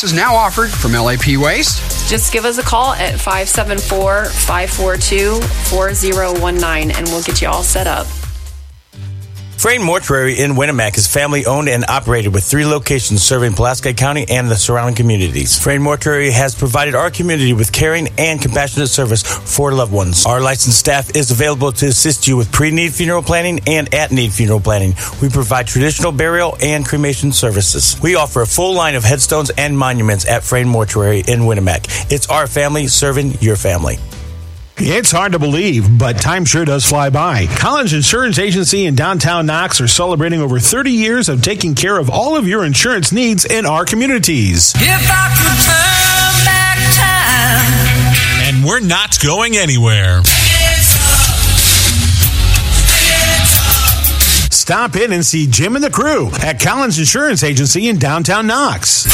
is now offered from LAP Waste. Just give us a call at 574-542-4019 and we'll get you all set up. Frayne Mortuary in Winnemac is family-owned and operated with 3 locations serving Pulaski County and the surrounding communities. Frayne Mortuary has provided our community with caring and compassionate service for loved ones. Our licensed staff is available to assist you with pre-need funeral planning and at-need funeral planning. We provide traditional burial and cremation services. We offer a full line of headstones and monuments at Frayne Mortuary in Winnemac. It's our family serving your family. It's hard to believe, but time sure does fly by. Collins Insurance Agency in downtown Knox are celebrating over 30 years of taking care of all of your insurance needs in our communities. If I could turn back time. And we're not going anywhere. Stop in and see Jim and the crew at Collins Insurance Agency in downtown Knox.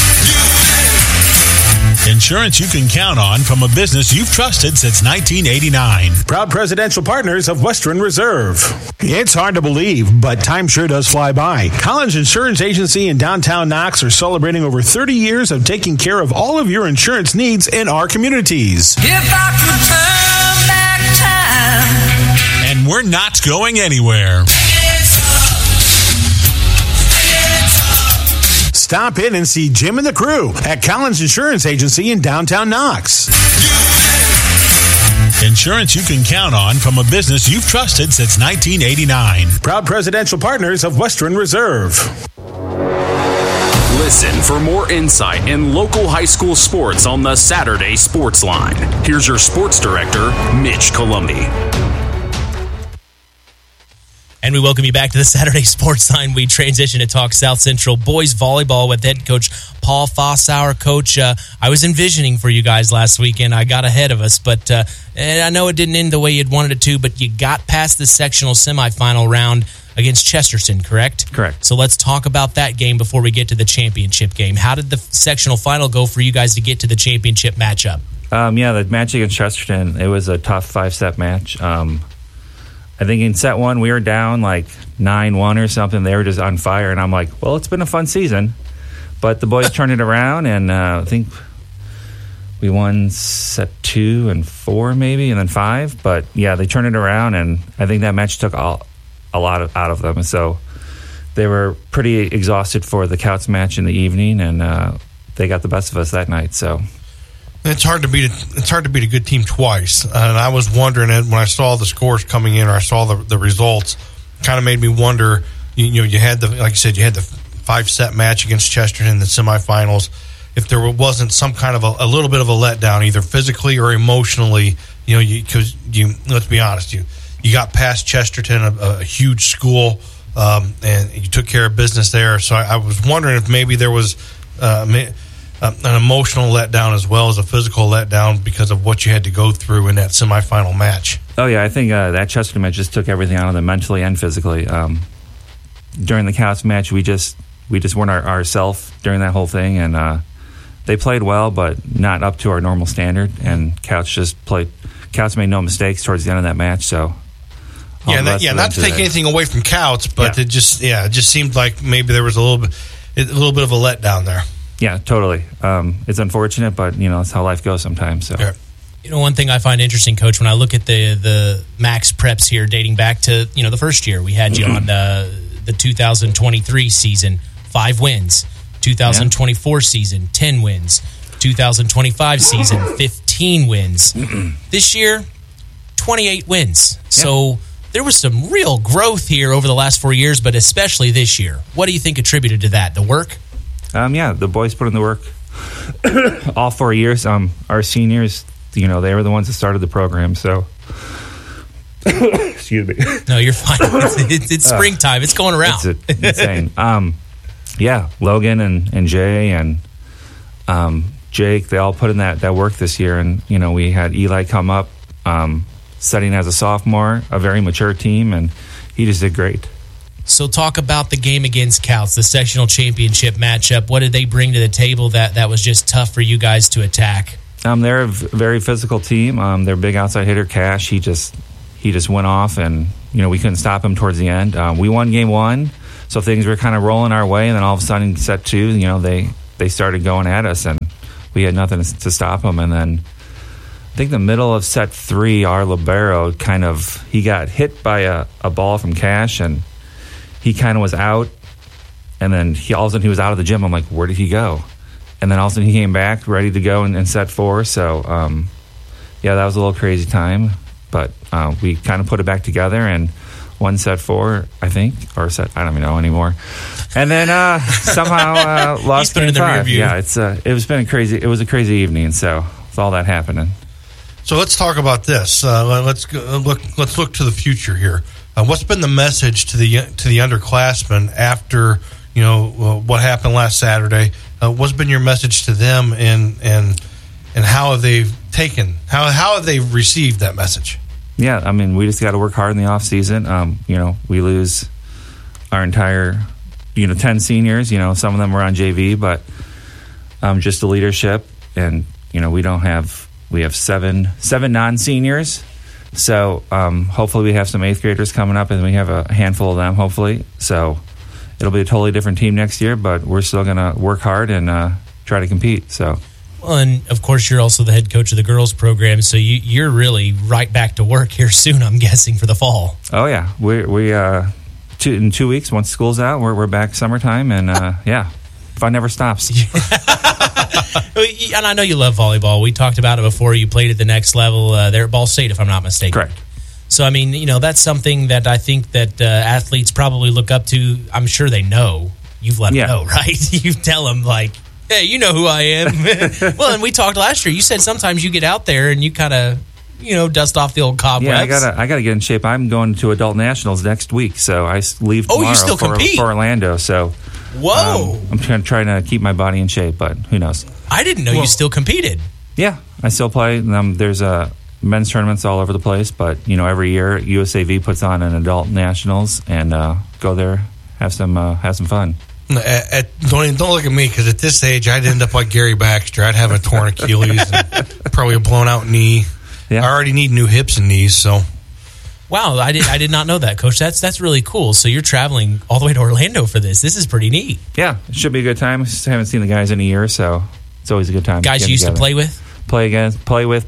Insurance you can count on from a business you've trusted since 1989. Proud presidential partners of Western Reserve. It's hard to believe, but time sure does fly by. Collins Insurance Agency in downtown Knox are celebrating over 30 years of taking care of all of your insurance needs in our communities. If I could turn back time. And we're not going anywhere. Stop in and see Jim and the crew at Collins Insurance Agency in downtown Knox. Insurance you can count on from a business you've trusted since 1989. Proud presidential partners of Western Reserve. Listen for more insight in local high school sports on the Saturday Sports Line. Here's your sports director, Mitch Columbi. And we welcome you back to the Saturday Sports Line. We transition to talk South Central boys volleyball with head coach Paul Fossauer. Coach, I was envisioning for you guys last weekend. I got ahead of us, but and I know it didn't end the way you'd wanted it to, but you got past the sectional semifinal round against Chesterton, correct? Correct. So let's talk about that game before we get to the championship game. How did the sectional final go for you guys to get to the championship matchup? The match against Chesterton, it was a tough 5-set match. I think in set 1, we were down like 9-1 or something. They were just on fire, and I'm like, well, it's been a fun season. But the boys turned it around, and I think we won set 2 and 4 maybe, and then 5. But, yeah, they turned it around, and I think that match took a lot out of them. So they were pretty exhausted for the Couts match in the evening, and they got the best of us that night. So it's hard to beat a good team twice. And I was wondering when I saw the scores coming in, or I saw the results, kind of made me wonder. You had like you said, you had the 5-set match against Chesterton in the semifinals. If there wasn't some kind of a little bit of a letdown, either physically or emotionally, because let's be honest, you got past Chesterton, a huge school, and you took care of business there. So I was wondering if maybe there was an emotional letdown as well as a physical letdown because of what you had to go through in that semifinal match. Oh, yeah, I think that Chesterton match just took everything out of them mentally and physically. During the Couts match, we just weren't ourselves during that whole thing, and they played well, but not up to our normal standard, and Couts made no mistakes towards the end of that match, so... not to take anything away from Couts, but it just seemed like maybe there was a little bit of a letdown there. Yeah, totally. It's unfortunate, but that's how life goes sometimes. So, one thing I find interesting, Coach, when I look at the Max preps here, dating back to the first year we had you on the 2023 season, 5 wins. 2024 season, 10 wins. 2025 season, 15 wins. This year, 28 wins. So there was some real growth here over the last 4 years, but especially this year. What do you think attributed to that? The work? The boys put in the work all 4 years. Our seniors, they were the ones that started the program, so... Excuse me. No, you're fine. It's springtime. It's going around. It's insane. Logan and Jay and Jake, they all put in that work this year, and, we had Eli come up, studying as a sophomore, a very mature team, and he just did great. So talk about the game against Couts, the sectional championship matchup. What did they bring to the table that was just tough for you guys to attack? They're a very physical team. Their big outside hitter, Cash, he just went off, and we couldn't stop him towards the end. We won game 1, so things were kind of rolling our way, and then all of a sudden, set 2, they they started going at us, and we had nothing to stop them. And then I think the middle of set 3, our libero he got hit by a ball from Cash, and he kind of was out. And then all of a sudden he was out of the gym. I'm like, where did he go? And then all of a sudden he came back ready to go in set 4. So, that was a little crazy time. But we kind of put it back together and won set 4, I think. Or I don't even know anymore. And then somehow lost game 5. Yeah, it was a crazy evening. So with all that happening. So let's talk about this. Let's look to the future here. What's been the message to the underclassmen after what happened last Saturday? What's been your message to them, and how have they taken? How have they received that message? Yeah, I mean, we just got to work hard in the off season. We lose our entire 10 seniors. Some of them were on JV, but just the leadership, and we have seven non-seniors. So hopefully we have some 8th graders coming up, and we have a handful of them, hopefully. So it'll be a totally different team next year, but we're still going to work hard and try to compete. So. Well, and of course you're also the head coach of the girls program, so you're really right back to work here soon, I'm guessing, for the fall. Oh, yeah. We in 2 weeks, once school's out, we're back summertime, and fun never stops. And I know you love volleyball. We talked about it before. You played at the next level there at Ball State, if I'm not mistaken. Correct. So, I mean, that's something that I think that athletes probably look up to. I'm sure they know. You've let them know, right? You tell them, like, hey, you know who I am. Well, and we talked last year. You said sometimes you get out there and you kind of, dust off the old cobwebs. Yeah, I gotta get in shape. I'm going to Adult Nationals next week, so I leave tomorrow for Orlando. So, whoa! I'm trying to keep my body in shape, but who knows? I didn't know you still competed. Yeah, I still play. There's men's tournaments all over the place, but every year USAV puts on an Adult Nationals, and go there, have some fun. Don't look at me, because at this age I'd end up like Gary Baxter. I'd have a torn Achilles and probably a blown out knee. Yeah. I already need new hips and knees. So, wow, I did not know that, Coach. That's really cool. So you're traveling all the way to Orlando for this. This is pretty neat. Yeah, it should be a good time. I just haven't seen the guys in a year, so it's always a good time. Guys you used to play with, play against.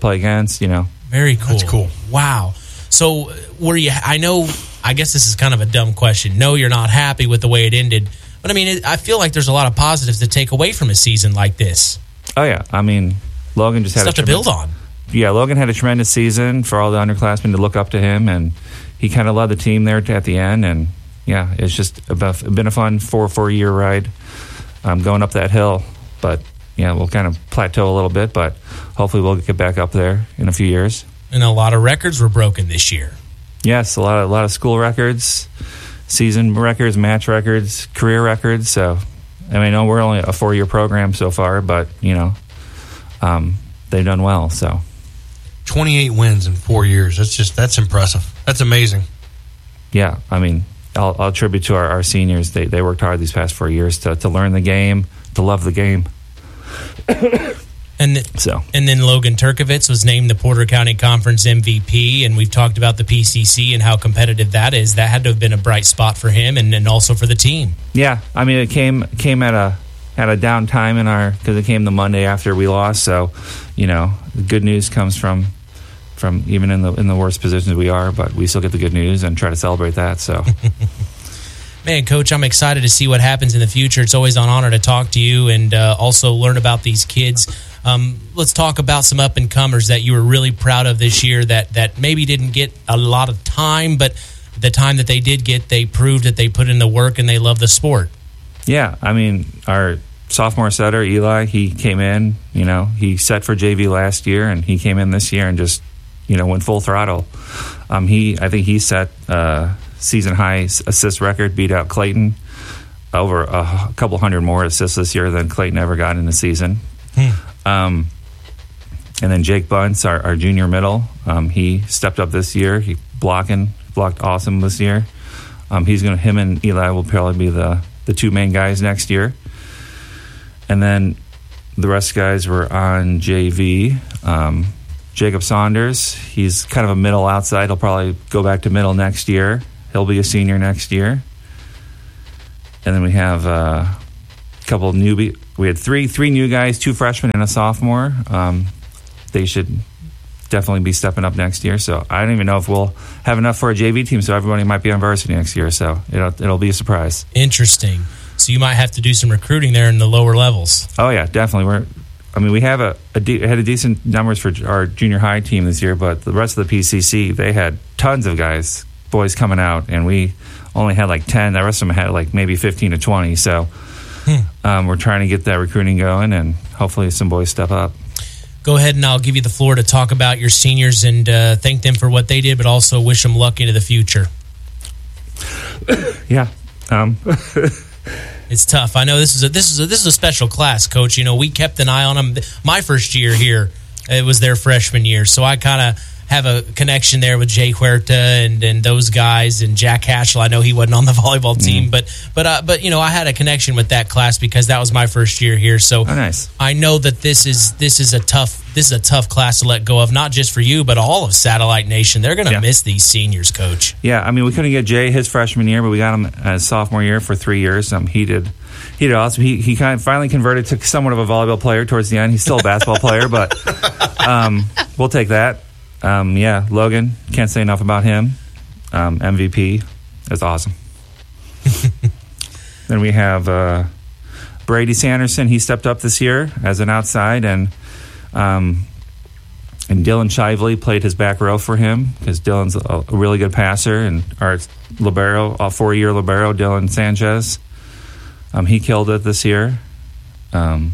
Very cool. That's cool. Wow. So were you? I guess this is kind of a dumb question. No, you're not happy with the way it ended. But, I mean, I feel like there's a lot of positives to take away from a season like this. Oh, yeah. I mean, Logan just had stuff to build on. Yeah, Logan had a tremendous season for all the underclassmen to look up to him, and he kind of led the team there at the end. And, yeah, it's just been a fun 4-year ride going up that hill. But, yeah, we'll kind of plateau a little bit, but hopefully we'll get back up there in a few years. And a lot of records were broken this year. Yes, a lot of school records. Season records, match records, career records. So, I mean, we're only a 4-year program so far, but, they've done well. So, 28 wins in 4 years. That's impressive. That's amazing. Yeah, I mean, I'll attribute to our seniors. They worked hard these past 4 years to learn the game, to love the game. And then Logan Turkovitz was named the Porter County Conference MVP, and we've talked about the PCC and how competitive that is. That had to have been a bright spot for him and also for the team. Yeah, I mean, it came at a down time because it came the Monday after we lost. So, the good news comes from even in the worst positions we are, but we still get the good news and try to celebrate that. So. Man, Coach, I'm excited to see what happens in the future. It's always an honor to talk to you and also learn about these kids. Let's talk about some up-and-comers that you were really proud of this year that maybe didn't get a lot of time, but the time that they did get, they proved that they put in the work and they love the sport. Yeah, I mean, our sophomore setter, Eli, he came in, he set for JV last year, and he came in this year and just, went full throttle. I think he set season high assist record, beat out Clayton, over a couple hundred more assists this year than Clayton ever got in the season. And then Jake Bunce, our junior middle, he stepped up this year. He blocked awesome this year. Him and Eli will probably be the two main guys next year. And then the rest of the guys were on JV. Jacob Saunders, he's kind of a middle outside. He'll probably go back to middle next year. He'll be a senior next year. And then we have a couple newbie we had three new guys, 2 freshmen and a sophomore. They should definitely be stepping up next year. So I don't even know if we'll have enough for a JV team. So everybody might be on varsity next year. So it'll be a surprise. Interesting. So you might have to do some recruiting there in the lower levels. Oh yeah, definitely. We have had a decent numbers for our junior high team this year, but the rest of the PCC, they had tons of boys coming out, and we only had like 10. The rest of them had like maybe 15 to 20. So we're trying to get that recruiting going, and hopefully some boys step up. Go ahead, and I'll give you the floor to talk about your seniors and thank them for what they did, but also wish them luck into the future. Yeah. It's tough. I know this is a special class, Coach. You know, we kept an eye on them. My first year here, it was their freshman year, so I kind of have a connection there with Jay Huerta and those guys, and Jack Hashel. I know he wasn't on the volleyball team, but you know, I had a connection with that class because that was my first year here. So nice. I know that this is a tough class to let go of, not just for you, but all of Satellite Nation. They're going to miss these seniors, Coach. Yeah, we couldn't get Jay his freshman year, but we got him as sophomore year for 3 years. He did awesome. He kind of finally converted to somewhat of a volleyball player towards the end. He's still a basketball player, but we'll take that. Logan, can't say enough about him. MVP, that's awesome. Then we have Brady Sanderson. He stepped up this year as an outside, and Dylan Shively played his back row for him because Dylan's a really good passer, and our libero, a 4-year libero, Dylan Sanchez, he killed it this year. And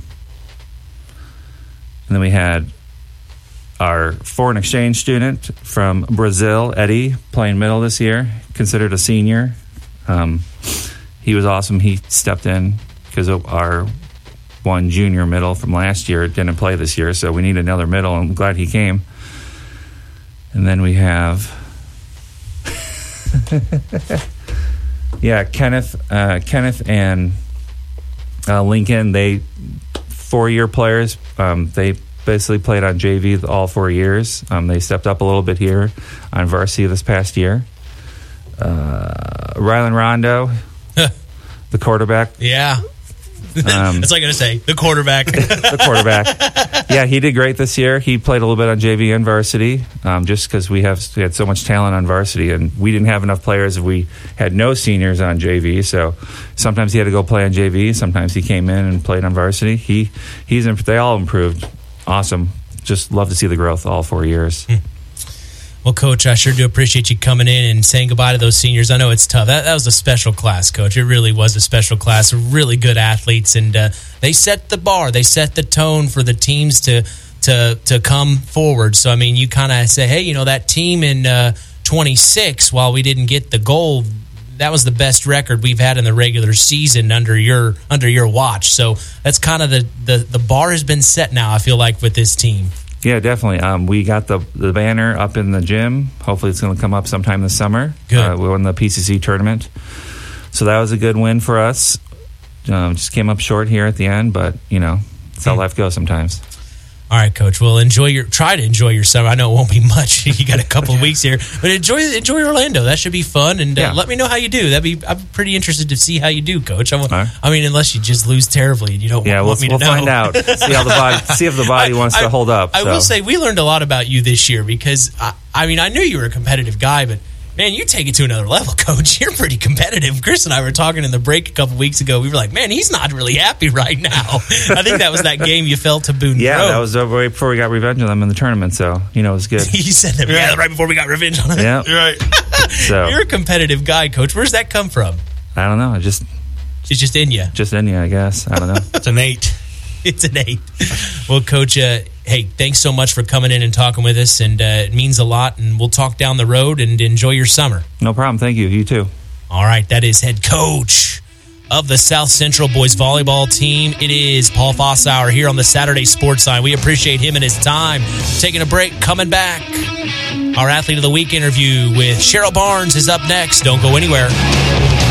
then we had our foreign exchange student from Brazil, Eddie, playing middle this year, considered a senior. He was awesome. He stepped in because our one junior middle from last year didn't play this year, so we need another middle. I'm glad he came. And then we have Kenneth and Lincoln. They 4-year players. They basically played on JV all 4 years. They stepped up a little bit here on varsity this past year. Rylan Rondo, the quarterback. Yeah. That's all I got to say. The quarterback. The quarterback. Yeah, he did great this year. He played a little bit on JV and varsity just because we had so much talent on varsity, and we didn't have enough players if we had no seniors on JV. So sometimes he had to go play on JV. Sometimes he came in and played on varsity. They all improved. Awesome. Just love to see the growth all 4 years. Well, Coach, I sure do appreciate you coming in and saying goodbye to those seniors. I know it's tough. That was a special class, Coach. It really was a special class. Really good athletes, and they set the bar. They set the tone for the teams to come forward. So, you kind of say, hey, that team in 26, while we didn't get the gold, that was the best record we've had in the regular season under your watch. So that's kind of the bar has been set now, I feel like, with this team. Yeah, definitely. We got the banner up in the gym. Hopefully it's going to come up sometime this summer. Good. We won the PCC tournament. So that was a good win for us. Just came up short here at the end, but, it's how life goes sometimes. All right, Coach. Well, try to enjoy your summer. I know it won't be much. You got a couple of weeks here, but enjoy Orlando. That should be fun, and let me know how you do. I'm pretty interested to see how you do, Coach. Unless you just lose terribly and you don't want me to know. We'll find out. See if the body wants to hold up. I will say we learned a lot about you this year because I knew you were a competitive guy, but man, you take it to another level, Coach. You're pretty competitive. Chris and I were talking in the break a couple weeks ago. We were like, man, he's not really happy right now. I think that was that game you fell to Boone Yeah, Grove. that was right before we got revenge on them in the tournament, so, it was good. You said that right before we got revenge on them. Yeah. You're right. So, you're a competitive guy, Coach. Where's that come from? I don't know. It's just in you. Just in you, I guess. I don't know. It's innate. It's innate. Well, Coach, hey, thanks so much for coming in and talking with us, and it means a lot, and we'll talk down the road, and enjoy your summer. No problem. Thank you. You too. All right, that is head coach of the South Central boys volleyball team. It is Paul Fossauer here on the Saturday Sports Line. We appreciate him and his time. Taking a break, coming back. Our Athlete of the Week interview with Cheryl Barnes is up next. Don't go anywhere.